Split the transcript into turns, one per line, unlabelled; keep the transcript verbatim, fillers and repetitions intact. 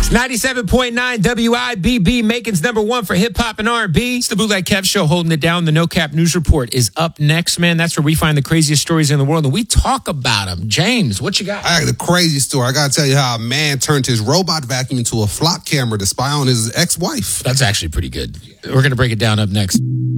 ninety-seven point nine W I B B, Macon's number one for hip hop and R and B. It's the Bootleg Kev Show holding it down. The No Cap News Report is up next, man. That's where we find the craziest stories in the world and we talk about them. James, what you got?
I got the crazy story. I got to tell you how a man turned his robot vacuum into a flock camera to spy on his ex-wife.
That's actually pretty good. We're going to break it down up next.